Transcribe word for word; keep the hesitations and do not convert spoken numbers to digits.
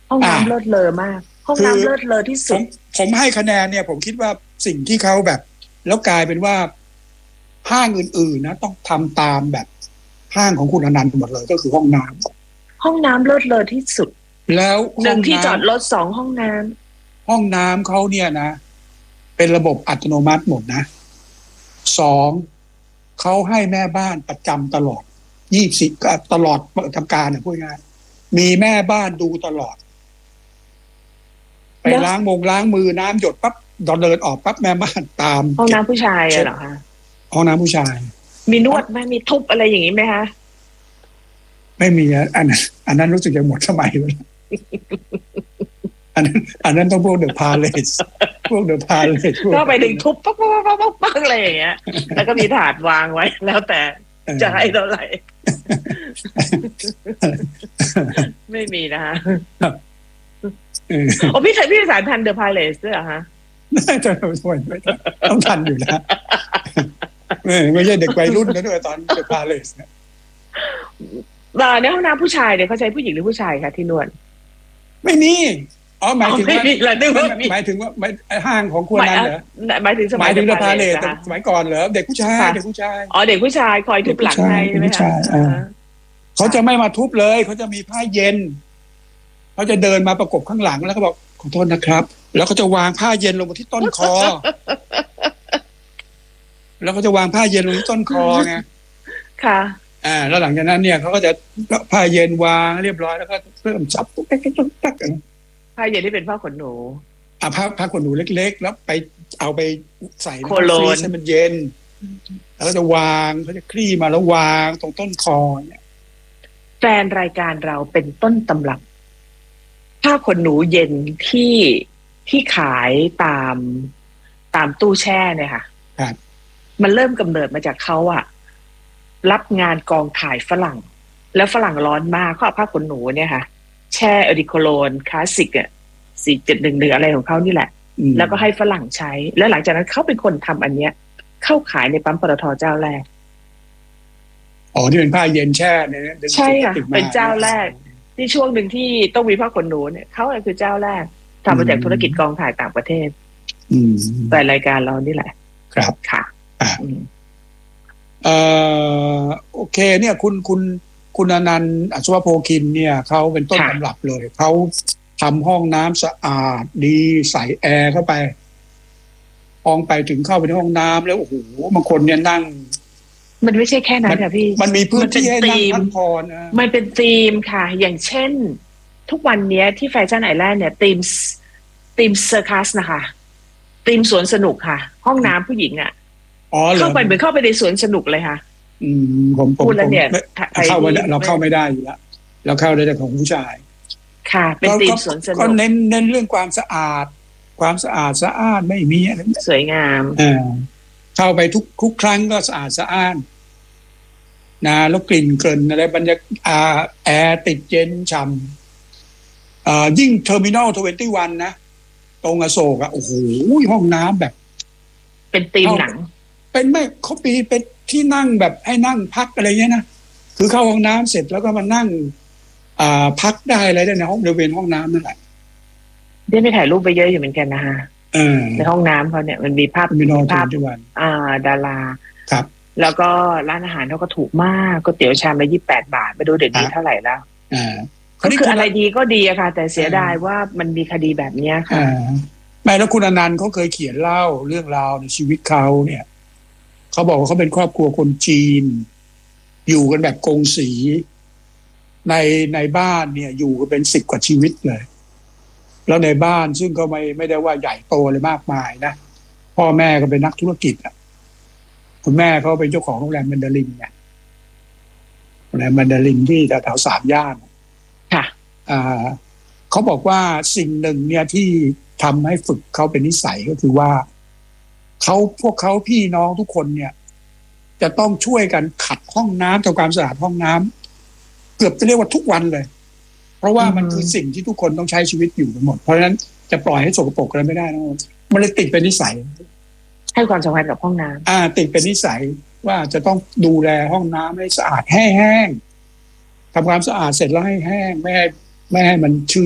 ห้องน้ำเลิศเลอมากห้องน้ำเลิศเลอที่สุดผมให้คะแนนเนี่ยผมคิดว่าสิ่งที่เขาแบบแล้วกลายเป็นว่าห้างอื่นๆนะต้องทำตามแบบห้างของคุณอนันต์หมดเลยก็คือห้องน้ำห้องน้ำเลิศเลอที่สุดแล้วหนึ่งที่จอดรถสองห้องน้ำห้องน้ำเขาเนี่ยนะเป็นระบบอัตโนมัติหมดนะสองเขาให้แม่บ้านประจำตลอดยี่สิบตลอดทำการนะพูดง่ายมีแม่บ้านดูตลอดไปล้างมงล้างมือน้ำหยดปั๊บดอนเดินออกปั๊บแม่บ้านตามห้องน้ำผู้ชายเหรอคะห้องน้ำผู้ชายมีนวดไหมมีทุบอะไรอย่างนี้ไหมคะไม่มีอ่ะอันนั้นอันนั้นรู้สึกจะหมดสมัยไปแล้วอันนั้นอันนั้นต้องพวกเดอะพาเลสพวกเดอะพาเลสก็ไปดึงทุบปั๊บปั๊บปั๊บปั๊บปั๊บอะไรอย่างเงี้ยแล้วก็มีถาดวางไว้แล้วแต่จะให้เท่าไหร่ไม่มีนะคะโอ้พี่เคยพี่สายพันธุ์เดอะพาเลสด้วยเหรอฮะน่าจะต้องทันอยู่แล้วไม่ใช่เด็กวัยรุ่นนะด้วยตอนเดอะพาเลสเนี่ยในห้องน้ำผู้ชายเนี่ยเขาใช้ผู้หญิงหรือผู้ชายคะที่นวดไม่มีอ๋อหมายถึงว่าหมายถึงว่าห้างของควรนั้นเหรอหมายถึงสมัยหมายถึงเดอะพาเลสสมัยก่อนเหรอเด็กผู้ชายเด็กผู้ชายอ๋อเด็กผู้ชายคอยทุบหลังให้ใช่ไหมคะเขาจะไม่มาทุบเลยเขาจะมีผ้าเย็นเขาจะเดินมาประกบข้างหลังแล้วก็บอกขอโทษนะครับแล้วเขาจะวางผ้าเย็นลงมาที่ต้นคอแล้วเขาจะวางผ้าเย็นลงที่ต้นคอไงค่ะอ่าแล้วหลังจากนั้นเนี่ยเขาก็จะผ้าเย็นวางเรียบร้อยแล้วก็เริ่มจับตุ๊กตุ๊กตุ๊กตุ๊กผ้าเย็นที่เป็นผ้าขนหนูอ่าผ้าผ้าขนหนูเล็กๆแล้วไปเอาไปใส่ในฟรีซให้มันเย็นแล้วก็จะวางเขาจะคลี่มาแล้ววางตรงต้นคอเนี่ยแฟนรายการเราเป็นต้นตำรับผ้าขนหนูเย็นที่ที่ขายตามตามตู้แช่เนี่ยค่ะครับมันเริ่มกำเนิดมาจากเขาอะรับงานกองถ่ายฝรั่งแล้วฝรั่งร้อนมากเขาเอาผ้าขนหนูเนี่ยค่ะแช่อดิโคโลนคลาสสิกอะสี่เจ็ดหนึ่งหนึ่งอะไรของเขานี่แหละแล้วก็ให้ฝรั่งใช้แล้วหลังจากนั้นเขาเป็นคนทำอันเนี้ยเข้าขายในปั๊มปตท.เจ้าแรกอ๋อที่เป็นผ้าเย็นแช่เนี่ยใช่ค่ะเป็นเจ้าแรกที่ช่วงหนึ่งที่ต้องมีผ้าขนหนูเนี่ยเขาคือเจ้าแรกทำมาจากธุรกิจกองถ่ายต่างประเทศแต่รายการเรานี่แหละครับค่ะเอ่อโอเคเนี่ยคุณคุณคุณอนันต์อัศวโพคินเนี่ยเขาเป็นต้นตำรับเลยเขาทำห้องน้ำสะอาดดีใส่แอร์เข้าไปห้องไปถึงเข้าไปในห้องน้ำแล้วโอ้โหบางคนเนี่ยนั่งมันไม่ใช่แค่นั้นค่ะพี่มันมีพื้นที่ให้นั่งพักผ่อนมันเป็นธีมค่ะอย่างเช่นทุกวันนี้ที่แฟชั่นไอแลนด์เนี่ยธีมธีมเซอร์คัสนะคะธีมสวนสนุกค่ะห้องน้ำผู้หญิงอ่ะเข้าไปเหมือนเข้าไปในสวนสนุกเลยค่ะอืมผมผมเข้าไม่ได้เราเข้าไม่ได้อยู่แล้วเราเข้าได้แต่ของผู้ชายค่ะเป็นธีมสวนสนุกก็เน้นเน้นเรื่องความสะอาดความสะอาดสะอ้านไม่มีอะไรสวยงามอ่าเข้าไปทุกทุกครั้งก็สะอาดสะอ้านนะแล้วกลิ่นเกลิ่นอะไรบรรยากาศแอร์ติดเย็นฉ่ำอ่ายิ่งเทอร์มินอลทเวนตี้วันนะตรงอโศกอ่ะโอ้โหห้องน้ำแบบเป็นธีมหนังเป็นไม่เขาปีเป็นที่นั่งแบบให้นั่งพักอะไรเงี้ยนะคือเข้าห้องน้ำเสร็จแล้วก็มานั่งอ่าพักได้อะไรได้ในห้องบริเวณห้องน้ำนั่นแหละได้ไปถ่ายรูปไปเยอะอยู่เหมือนกันนะคะในห้องน้ำเขาเนี่ยมันมีภาพมีภาพอ่าดาราครับแล้วก็ร้านอาหารเขาก็ถูกมากก๋วยเตี๋ยวชามละยี่สิบแปดบาทไม่รู้เดี๋ยวนี้เท่าไหร่แล้วก็คืออะไรดีก็ดีอะค่ะแต่เสียดายว่ามันมีคดีแบบนี้ค่ะแม่แล้วคุณอนันต์เขาเคยเขียนเล่าเรื่องราวในชีวิตเขาเนี่ยเขาบอกว่าเขาเป็นครอบครัวคนจีนอยู่กันแบบกงสีในในบ้านเนี่ยอยู่กันเป็นสิบกว่าชีวิตเลยแล้วในบ้านซึ่งก็ไม่ไม่ได้ว่าใหญ่โตเลยมากมายนะพ่อแม่ก็เป็นนักธุรกิจอ่ะคุณแม่เขาเป็นเจ้าของโรงแรมแมนดารินเนี่ยโรงแรมแมนดารินที่แถวสามย่านค่ะอ่าเขาบอกว่าสิ่งหนึ่งเนี่ยที่ทำให้ฝึกเขาเป็นนิสัยก็คือว่าเขาพวกเขาพี่น้องทุกคนเนี่ยจะต้องช่วยกันขัดห้องน้ำทำความสะอาดห้องน้ำเกือบจะเรียกว่าทุกวันเลยเพราะว่ามันคือสิ่งที่ทุกคนต้องใช้ชีวิตอยู่กันหมดเพราะฉะนั้นจะปล่อยให้สกปรกกันไม่ได้นะมันเลยติดเป็นนิสัยให้ความสำคัญกับห้องน้ำอ่าติดเป็นนิสัยว่าจะต้องดูแลห้องน้ำให้สะอาดแห้งๆทำความสะอาดเสร็จแล้วให้แห้งไม่ให้ไม่ให้มันชื้น